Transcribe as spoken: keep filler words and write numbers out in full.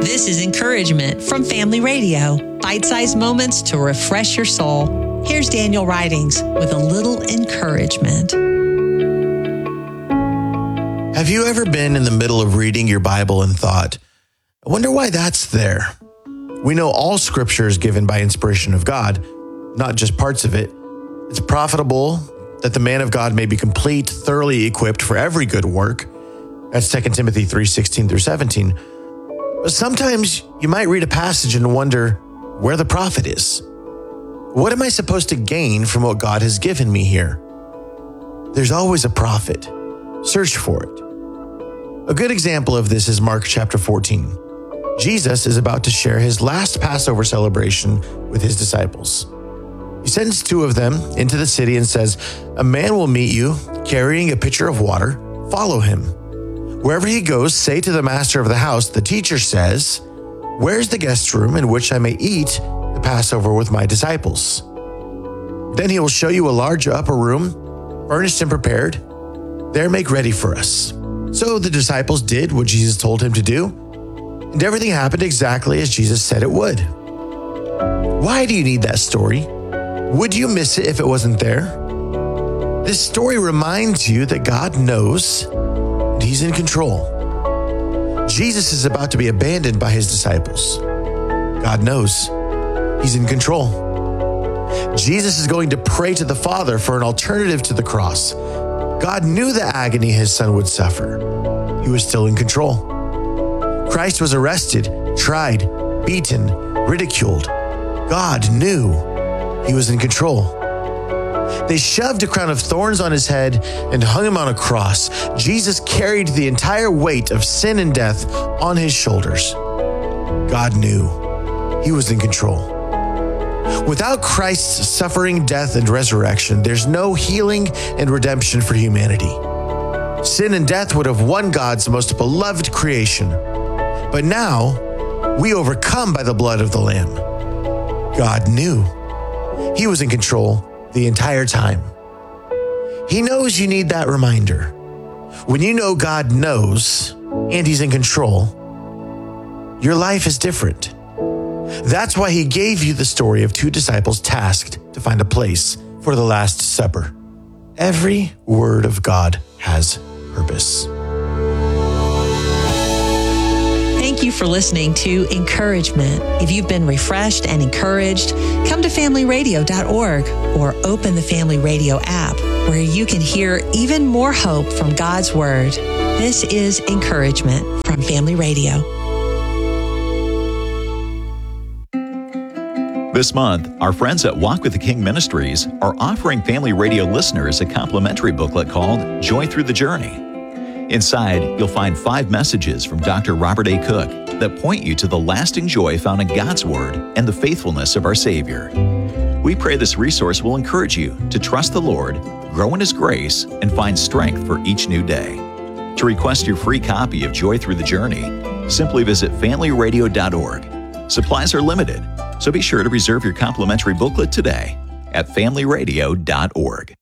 This is Encouragement from Family Radio. Bite-sized moments to refresh your soul. Here's Daniel Ridings with a little encouragement. Have you ever been in the middle of reading your Bible and thought, I wonder why that's there? We know all scripture is given by inspiration of God, not just parts of it. It's profitable that the man of God may be complete, thoroughly equipped for every good work. That's Second Timothy three sixteen through seventeen. But sometimes you might read a passage and wonder where the profit is. What am I supposed to gain from what God has given me here? There's always a profit. Search for it. A good example of this is Mark chapter fourteen. Jesus is about to share his last Passover celebration with his disciples. He sends two of them into the city and says, "A man will meet you carrying a pitcher of water. Follow him. Wherever he goes, say to the master of the house, the teacher says, 'Where's the guest room in which I may eat the Passover with my disciples?' Then he will show you a large upper room, furnished and prepared. There make ready for us." So the disciples did what Jesus told him to do, and everything happened exactly as Jesus said it would. Why do you need that story? Would you miss it if it wasn't there? This story reminds you that God knows and he's in control. Jesus is about to be abandoned by his disciples. God knows he's in control. Jesus is going to pray to the Father for an alternative to the cross. God knew the agony his son would suffer. He was still in control. Christ was arrested, tried, beaten, ridiculed. God knew he was in control. They shoved a crown of thorns on his head and hung him on a cross. Jesus carried the entire weight of sin and death on his shoulders. God knew he was in control. Without Christ's suffering, death, and resurrection, there's no healing and redemption for humanity. Sin and death would have won God's most beloved creation. But now, we overcome by the blood of the Lamb. God knew he was in control the entire time. He knows you need that reminder. When you know God knows and he's in control, your life is different. That's why he gave you the story of two disciples tasked to find a place for the Last Supper. Every word of God has purpose. Thank you for listening to Encouragement. If you've been refreshed and encouraged, come to family radio dot org or open the Family Radio app, where you can hear even more hope from God's Word. This is Encouragement from Family Radio. This month, our friends at Walk with the King Ministries are offering Family Radio listeners a complimentary booklet called Joy Through the Journey. Inside, you'll find five messages from Doctor Robert A. Cook that point you to the lasting joy found in God's Word and the faithfulness of our Savior. We pray this resource will encourage you to trust the Lord, grow in His grace, and find strength for each new day. To request your free copy of Joy Through the Journey, simply visit family radio dot org. Supplies are limited, so be sure to reserve your complimentary booklet today at family radio dot org.